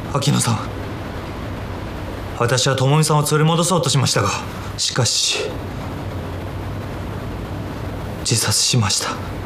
秋野さん、私は智美さんを連れ戻そうとしましたが、しかし自殺しました。